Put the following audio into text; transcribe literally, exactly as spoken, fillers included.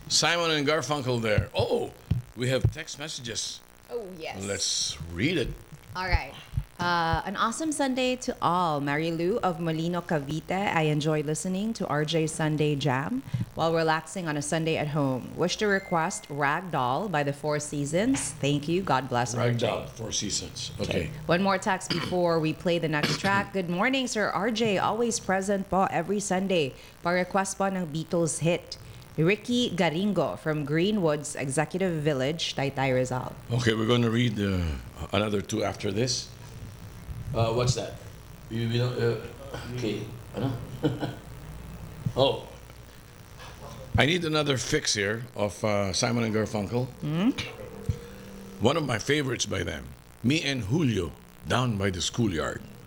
Simon and Garfunkel there. Oh, we have text messages. Oh, yes. Let's read it. All right. Uh, an awesome Sunday to all. Mary Lou of Molino, Cavite. I enjoy listening to R J Sunday Jam while relaxing on a Sunday at home. Wish to request Ragdoll by the Four Seasons. Thank you. God bless R J. Ragdoll, Four Seasons. Okay. One more text before we play the next track. Good morning, Sir R J. Always present po every Sunday. Pa-request po ng Beatles hit. Ricky Garingo from Greenwoods Executive Village, Taytay, Rizal. Okay, we're going to read uh, another two after this. Uh, what's that? You, you know, uh, okay. Ano? Oh. I need another fix here of uh, Simon and Garfunkel. Hmm? One of my favorites by them. Me and Julio, down by the schoolyard.